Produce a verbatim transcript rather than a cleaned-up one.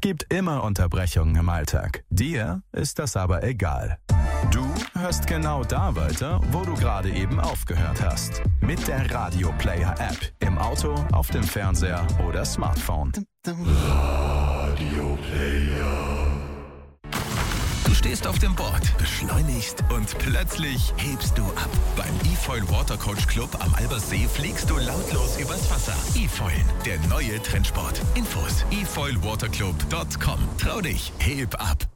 gibt immer Unterbrechungen im Alltag. Dir ist das aber egal. Du hörst genau da weiter, wo du gerade eben aufgehört hast. Mit der Radio Player App. Im Auto, auf dem Fernseher oder Smartphone. Radio Player. Du stehst auf dem Board, beschleunigst und plötzlich hebst du ab. Beim eFoil Water Coach Club am Albersee fliegst du lautlos übers Wasser. eFoil, der neue Trendsport. Infos: e foil water club punkt com. Trau dich, heb ab.